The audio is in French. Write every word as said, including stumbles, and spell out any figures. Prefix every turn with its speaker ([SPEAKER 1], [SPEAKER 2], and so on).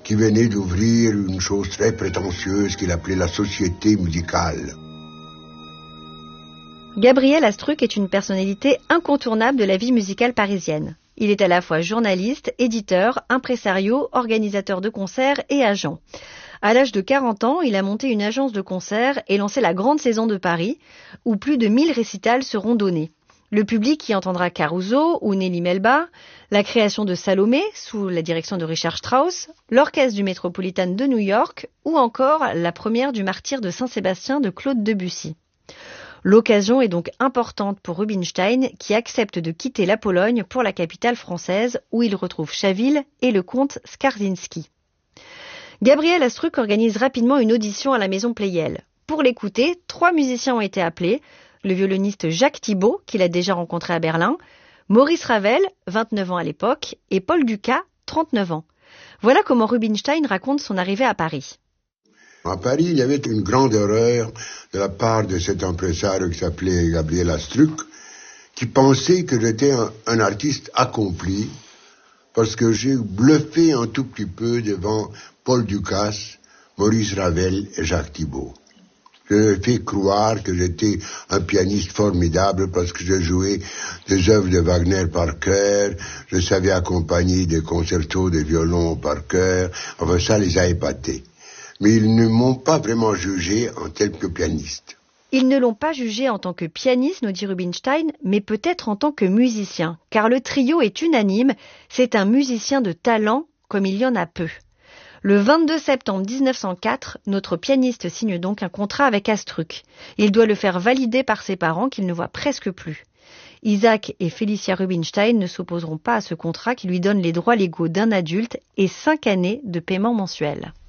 [SPEAKER 1] qui venait d'ouvrir une chose très prétentieuse qu'il appelait la Société musicale.
[SPEAKER 2] Gabriel Astruc est une personnalité incontournable de la vie musicale parisienne. Il est à la fois journaliste, éditeur, impresario, organisateur de concerts et agent. À l'âge de quarante ans, il a monté une agence de concerts et lancé la Grande Saison de Paris, où plus de mille récitals seront donnés. Le public y entendra Caruso ou Nelly Melba, la création de Salomé sous la direction de Richard Strauss, l'orchestre du Metropolitan de New York ou encore la première du Martyre de Saint-Sébastien de Claude Debussy. L'occasion est donc importante pour Rubinstein qui accepte de quitter la Pologne pour la capitale française où il retrouve Chaville et le comte Skarzinski. Gabriel Astruc organise rapidement une audition à la Maison Pleyel. Pour l'écouter, trois musiciens ont été appelés, le violoniste Jacques Thibault, qu'il a déjà rencontré à Berlin, Maurice Ravel, vingt-neuf ans à l'époque, et Paul Dukas, trente-neuf ans. Voilà comment Rubinstein raconte son arrivée à Paris.
[SPEAKER 1] À Paris, il y avait une grande erreur de la part de cet impresario qui s'appelait Gabriel Astruc, qui pensait que j'étais un, un artiste accompli, parce que j'ai bluffé un tout petit peu devant Paul Dukas, Maurice Ravel et Jacques Thibault. Je leur ai fait croire que j'étais un pianiste formidable parce que je jouais des œuvres de Wagner par cœur, je savais accompagner des concertos de violon par cœur, enfin ça les a épatés. Mais ils ne m'ont pas vraiment jugé en tel que pianiste.
[SPEAKER 2] Ils ne l'ont pas jugé en tant que pianiste, nous dit Rubinstein, mais peut-être en tant que musicien, car le trio est unanime, c'est un musicien de talent comme il y en a peu. Le vingt-deux septembre mille neuf cent quatre, notre pianiste signe donc un contrat avec Astruc. Il doit le faire valider par ses parents qu'il ne voit presque plus. Isaac et Félicia Rubinstein ne s'opposeront pas à ce contrat qui lui donne les droits légaux d'un adulte et cinq années de paiement mensuel.